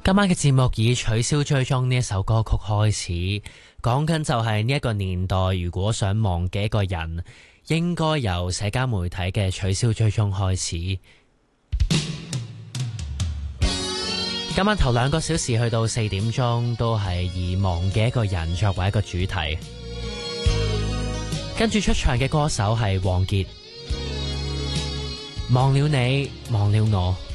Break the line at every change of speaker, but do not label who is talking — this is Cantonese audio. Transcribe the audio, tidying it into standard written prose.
今晚嘅節目以取消追蹤呢一首歌曲開始，講緊就係呢一個年代，如果想忘記一個人，應該由社交媒體嘅取消追蹤開始。今晚頭2個小時去到4點鐘，都係以忘記一個人作為一個主題。跟住出場嘅歌手係王傑，忘了你，忘了我。